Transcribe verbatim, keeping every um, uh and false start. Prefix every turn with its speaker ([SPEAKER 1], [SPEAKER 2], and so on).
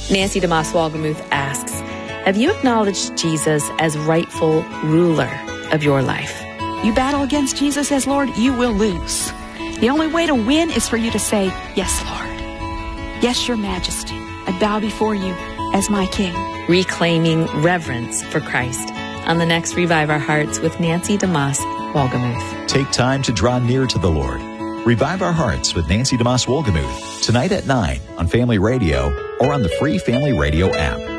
[SPEAKER 1] Nancy DeMoss Walgemuth asks, have you acknowledged Jesus as rightful ruler of your life?
[SPEAKER 2] You battle against Jesus as Lord, you will lose. The only way to win is for you to say, yes, Lord. Yes, Your Majesty. I bow before you as my King.
[SPEAKER 1] Reclaiming reverence for Christ on the next Revive Our Hearts with Nancy DeMoss Walgemuth.
[SPEAKER 3] Take time to draw near to the Lord. Revive Our Hearts with Nancy DeMoss Walgemuth tonight at nine on Family Radio or on the free Family Radio app.